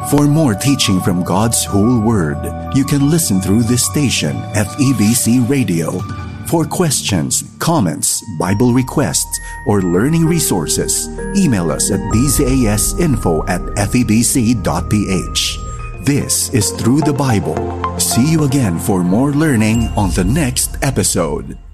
For more teaching from God's whole Word, you can listen through this station, FEBC Radio. For questions, comments, Bible requests, or learning resources, email us at bzasinfo@febc.ph. This is Through the Bible. See you again for more learning on the next episode.